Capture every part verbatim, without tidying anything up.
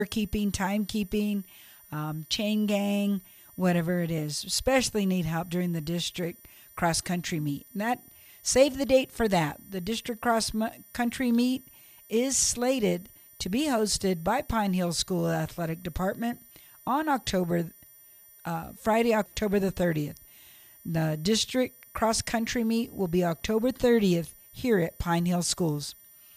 keeping, timekeeping, um, chain gang, whatever it is. Especially need help during the district cross country meet. And that save the date for that. The district cross country meet is slated to be hosted by Pine Hill School Athletic Department on October uh, Friday, October the thirtieth. The district cross country meet will be October thirtieth here at Pine Hill Schools.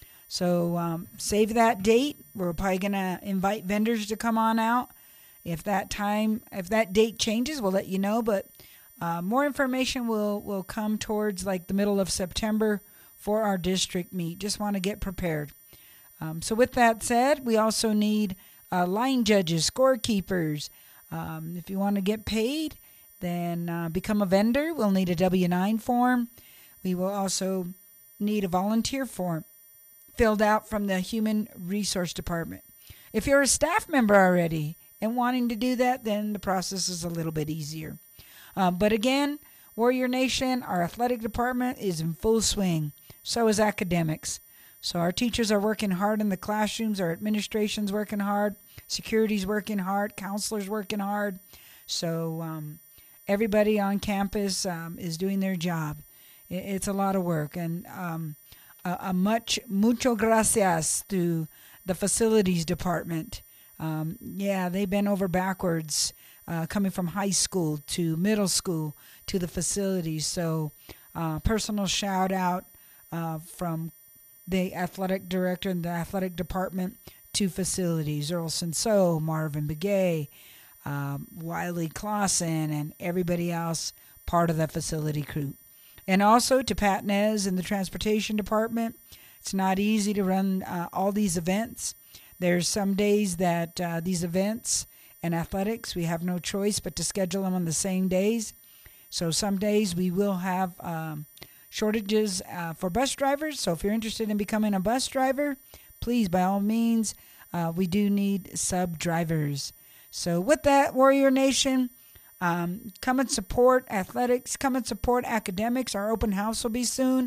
So um, save that date. We're probably going to invite vendors to come on out. If that time, if that date changes, we'll let you know. But uh, more information will, will come towards like the middle of September for our district meet. Just want to get prepared. Um, so with that said, we also need uh, line judges, scorekeepers. Um, if you want to get paid, then uh, become a vendor. We'll need a W nine form. We will also need a volunteer form filled out from the Human Resource Department. If you're a staff member already and wanting to do that, then the process is a little bit easier. Uh, but again, Warrior Nation, our athletic department is in full swing. So is academics. So our teachers are working hard in the classrooms. Our administration's working hard. Security's working hard. Counselors working hard. So um, everybody on campus um, is doing their job. It, it's a lot of work. And um, a, a much, mucho gracias to the facilities department. Um, yeah, they bent over backwards uh, coming from high school to middle school to the facilities. So uh, personal shout out uh, from the athletic director and the athletic department to facilities. Earl Senso, Marvin Begay, um, Wiley Clausen, and everybody else part of the facility crew. And also to Pat Nez in the transportation department. It's not easy to run uh, all these events. There's some days that uh, these events and athletics, we have no choice but to schedule them on the same days. So some days we will have um, shortages uh, for bus drivers. So if you're interested in becoming a bus driver, please, by all means, uh, we do need sub drivers. So with that, Warrior Nation, um, come and support athletics. Come and support academics. Our open house will be soon.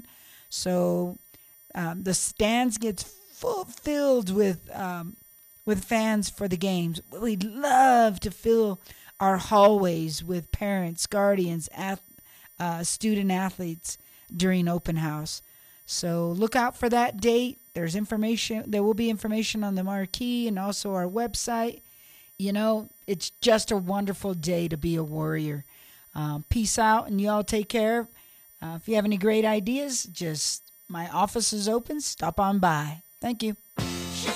So um, the stands gets full filled with um, with fans for the games. We'd love to fill our hallways with parents, guardians, ath- uh, student athletes during open house. So look out for that date. There's information. There will be information on the marquee and also our website. You know, it's just a wonderful day to be a warrior. Um, peace out, and y'all take care. Uh, if you have any great ideas, just my office is open. Stop on by. Thank you.